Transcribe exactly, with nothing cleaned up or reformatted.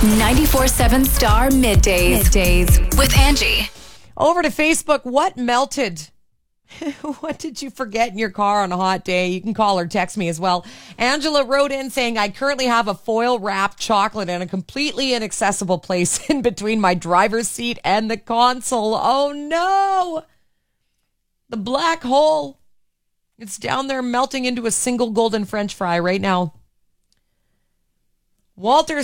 ninety-four seven Star Middays. Middays with Angie. Over to Facebook. What melted? What did you forget in your car on a hot day? You can call or text me as well. Angela wrote in saying, I currently have a foil wrapped chocolate in a completely inaccessible place in between my driver's seat and the console. Oh no! The black hole. It's down there melting into a single golden French fry right now. Walter